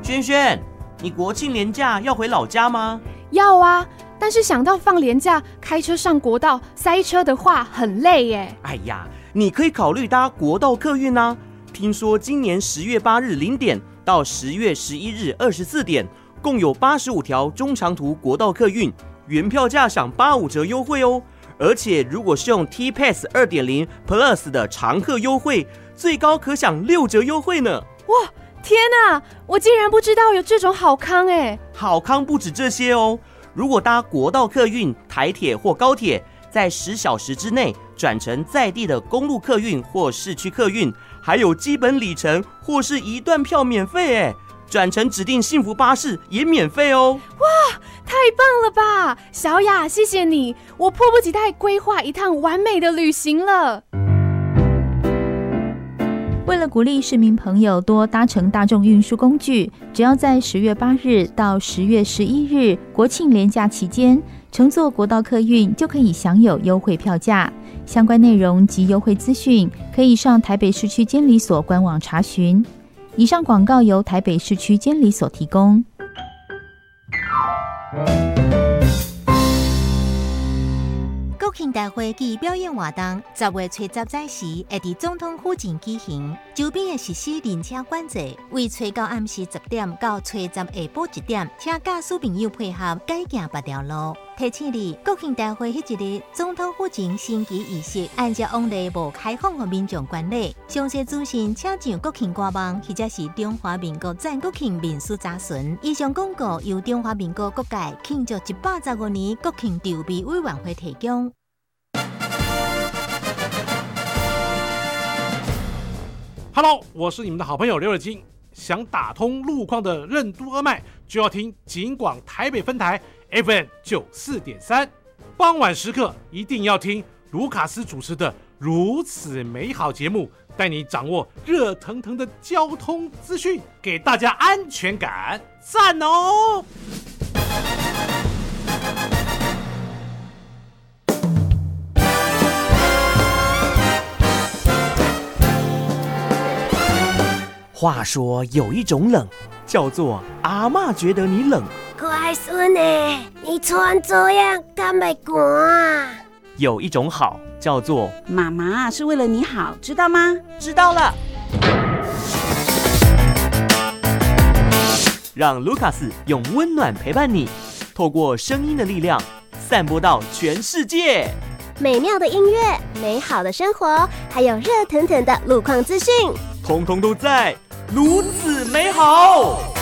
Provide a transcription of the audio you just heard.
轩轩，你国庆连假要回老家吗？ 要啊，但是想到放连假开车上国道塞车的话很累耶。 哎呀，你可以考虑搭国道客运啊。听说今年10月8日0点到10月11日24点，共有85条中长途国道客运，原票价享85折优惠哦。而且如果是用 T-Pass 2.0 Plus 的常客优惠，最高可享6折优惠呢。 哇，天哪，我竟然不知道有这种好康耶。 好康不止这些哦，如果搭国道客运、台铁或高铁，在10小时之内转乘在地的公路客运或市区客运，还有基本里程或是一段票免费耶，转乘指定幸福巴士也免费哦。 哇，太棒了吧！小雅，谢谢你，我迫不及待规划一趟完美的旅行了。 为了鼓励市民朋友多搭乘大众运输工具，只要在10月8日到10月11日国庆连假期间乘坐国道客运，就可以享有优惠票价。相关内容及优惠资讯可以上台北市区监理所官网查询。以上广告由台北市区监理所提供。 国庆大会暨表演活动10月初10载时会伫总统府前举行，周边的实施人车管制，为初9暗时10点到初10下晡1点，请驾驶朋友配合改行别条路。提醒你，国庆大会迄一日，总统府前升旗仪式按照往例无开放给民众观礼。详细资讯请上国庆官网或者是中华民国赞国庆民俗查询。以上广告由中华民国各界庆祝115年国庆筹备委员会提供。 Hello， 我是你们的好朋友刘尔金。想打通路况的任督二脉，就要听警广台北分台 FM 94.3。傍晚时刻一定要听卢卡斯主持的《如此美好》节目，带你掌握热腾腾的交通资讯，给大家安全感，赞哦！ 话说有一种冷，叫做阿嬷觉得你冷。 乖孙欸，你穿这样敢袂寒啊？ 有一种好，叫做妈妈是为了你好，知道吗？ 知道了。让卢卡斯用温暖陪伴你，透过声音的力量，散播到全世界。 美妙的音乐，美好的生活，还有热腾腾的路况资讯， 通通都在如此美好。